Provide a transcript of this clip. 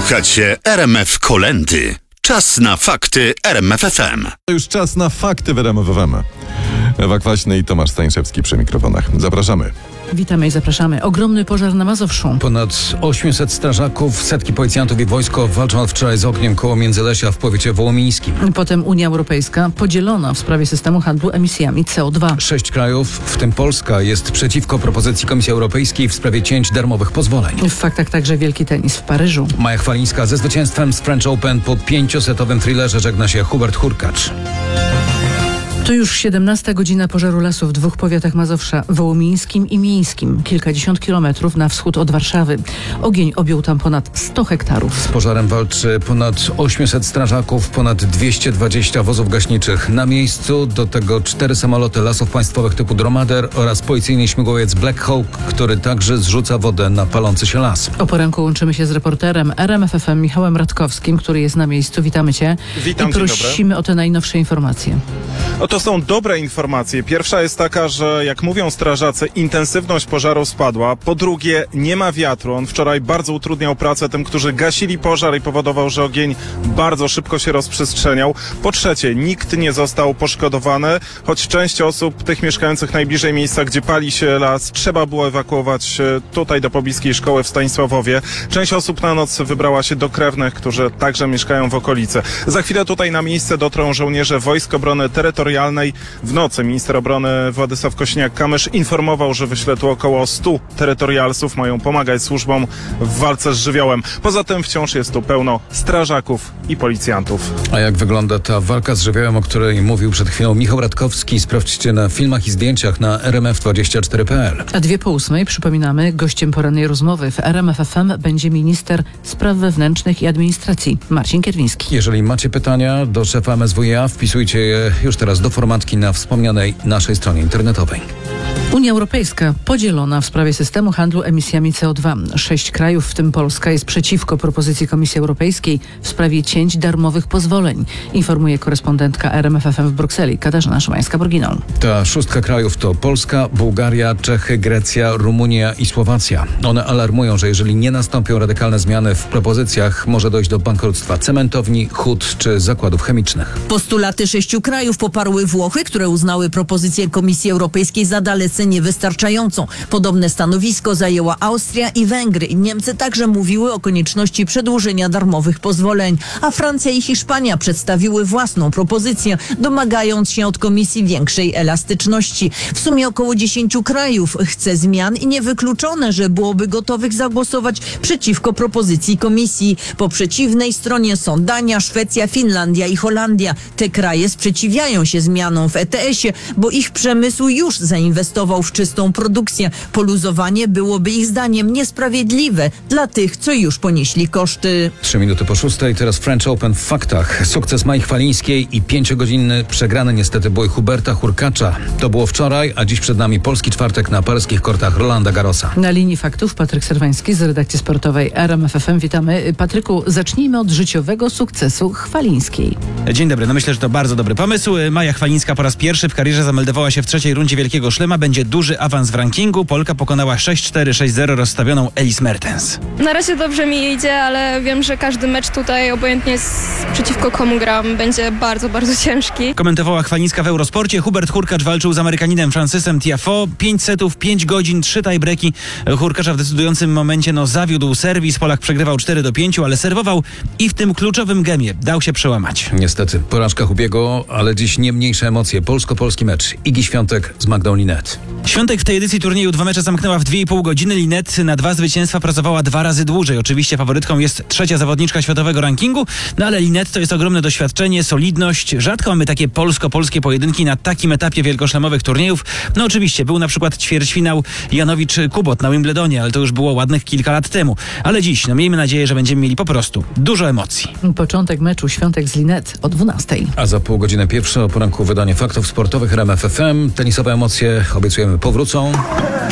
Słuchacie RMF Kolędy. Czas na fakty RMF FM. To już czas na fakty w RMF FM. Ewa Kwaśny i Tomasz Stańszewski przy mikrofonach. Zapraszamy. Witamy i zapraszamy. Ogromny pożar na Mazowszu. Ponad 800 strażaków, setki policjantów i wojsko walczą od wczoraj z ogniem koło Międzylesia w powiecie wołomińskim. Potem Unia Europejska podzielona w sprawie systemu handlu emisjami CO2. 6 krajów, w tym Polska, jest przeciwko propozycji Komisji Europejskiej w sprawie cięć darmowych pozwoleń. W faktach także wielki tenis w Paryżu. Maja Chwalińska ze zwycięstwem z French Open po 5-setowym thrillerze żegna się Hubert Hurkacz. To już 17 godzina pożaru lasu w dwóch powiatach Mazowsza, wołomińskim i miejskim, kilkadziesiąt kilometrów na wschód od Warszawy. Ogień objął tam ponad 100 hektarów. Z pożarem walczy ponad 800 strażaków, ponad 220 wozów gaśniczych. Na miejscu do tego 4 samoloty Lasów Państwowych typu Dromader oraz policyjny śmigłowiec Black Hawk, który także zrzuca wodę na palący się las. O poranku łączymy się z reporterem RMF FM Michałem Radkowskim, który jest na miejscu. Witamy Cię. Witam, i prosimy o te najnowsze informacje. To są dobre informacje. Pierwsza jest taka, że jak mówią strażacy, intensywność pożaru spadła. Po drugie, nie ma wiatru. On wczoraj bardzo utrudniał pracę tym, którzy gasili pożar i powodował, że ogień bardzo szybko się rozprzestrzeniał. Po trzecie, nikt nie został poszkodowany, choć część osób, tych mieszkających najbliżej miejsca, gdzie pali się las, trzeba było ewakuować tutaj do pobliskiej szkoły w Stanisławowie. Część osób na noc wybrała się do krewnych, którzy także mieszkają w okolicy. Za chwilę tutaj na miejsce dotrą żołnierze Wojsk Obrony Terytorialnej. W nocy minister obrony Władysław Kosiniak-Kamysz informował, że wyśle tu około 100 terytorialsów, mają pomagać służbom w walce z żywiołem. Poza tym wciąż jest tu pełno strażaków i policjantów. A jak wygląda ta walka z żywiołem, o której mówił przed chwilą Michał Radkowski? Sprawdźcie na filmach i zdjęciach na rmf24.pl. A 2:08, przypominamy, gościem porannej rozmowy w RMF FM będzie minister spraw wewnętrznych i administracji Marcin Kierwiński. Jeżeli macie pytania do szefa MSWiA, wpisujcie je już teraz do formatki na wspomnianej naszej stronie internetowej. Unia Europejska podzielona w sprawie systemu handlu emisjami CO2. 6 krajów, w tym Polska, jest przeciwko propozycji Komisji Europejskiej w sprawie cięć darmowych pozwoleń, informuje korespondentka RMF FM w Brukseli Katarzyna Szymańska-Borginą. Ta 6 krajów to Polska, Bułgaria, Czechy, Grecja, Rumunia i Słowacja. One alarmują, że jeżeli nie nastąpią radykalne zmiany w propozycjach, może dojść do bankructwa cementowni, hut czy zakładów chemicznych. Postulaty 6 krajów poparły Włochy, które uznały propozycję Komisji Europejskiej za dalece niewystarczającą. Podobne stanowisko zajęła Austria i Węgry. Niemcy także mówiły o konieczności przedłużenia darmowych pozwoleń, a Francja i Hiszpania przedstawiły własną propozycję, domagając się od Komisji większej elastyczności. W sumie około 10 krajów chce zmian i niewykluczone, że byłoby gotowych zagłosować przeciwko propozycji Komisji. Po przeciwnej stronie są Dania, Szwecja, Finlandia i Holandia. Te kraje sprzeciwiają się zmianom w ETS-ie, bo ich przemysł już zainwestował w czystą produkcję. Poluzowanie byłoby ich zdaniem niesprawiedliwe dla tych, co już ponieśli koszty. 3 minuty po 6, teraz French Open w faktach. Sukces Mai Chwalińskiej i 5-godzinny przegrany niestety bój Huberta Hurkacza. To było wczoraj, a dziś przed nami polski czwartek na paryskich kortach Rolanda Garrosa. Na linii faktów Patryk Serwański z redakcji sportowej RMF FM. Witamy. Patryku, zacznijmy od życiowego sukcesu Chwalińskiej. Dzień dobry. No myślę, że to bardzo dobry pomysł. Maja Chwalińska po raz pierwszy w karierze zameldowała się w trzeciej rundzie Wielkiego Szlema. Będzie duży awans w rankingu. Polka pokonała 6-4, 6-0 rozstawioną Elise Mertens. Na razie dobrze mi idzie, ale wiem, że każdy mecz tutaj, obojętnie przeciwko komu gram, będzie bardzo, bardzo ciężki. Komentowała Chwalińska w Eurosporcie. Hubert Hurkacz walczył z Amerykaninem Francisem Tiafoe. 5 setów, 5 godzin, 3 tiebreaki. Hurkacza w decydującym momencie zawiódł serwis. Polak przegrywał 4-5, ale serwował i w tym kluczowym gemie dał się przełamać. Niestety, porażka Hubiego, ale dziś nie mniejsze emocje. Polsko-polski mecz. Igi Świątek z Magdą Linette. Świątek w tej edycji turnieju 2 mecze zamknęła w 2,5 godziny. Linette na 2 zwycięstwa pracowała 2 razy dłużej. Oczywiście faworytką jest trzecia zawodniczka światowego rankingu, no ale Linette to jest ogromne doświadczenie, solidność. Rzadko mamy takie polsko-polskie pojedynki na takim etapie wielkoszlemowych turniejów. No oczywiście, był na przykład ćwierćfinał Janowicz-Kubot na Wimbledonie, ale to już było ładnych kilka lat temu. Ale dziś, miejmy nadzieję, że będziemy mieli po prostu dużo emocji. Początek meczu Świątek z Linette o 12. A za pół godziny pierwsze o poranku wydanie faktów sportowych RMF FM. Tenisowe emocje, obiecujemy, powrócą.